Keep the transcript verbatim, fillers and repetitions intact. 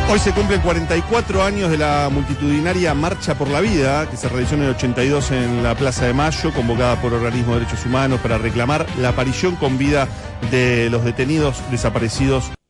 Hoy se cumplen cuarenta y cuatro años de la multitudinaria Marcha por la Vida, que se realizó en el ochenta y dos en la Plaza de Mayo, convocada por organismos de derechos humanos para reclamar la aparición con vida de los detenidos desaparecidos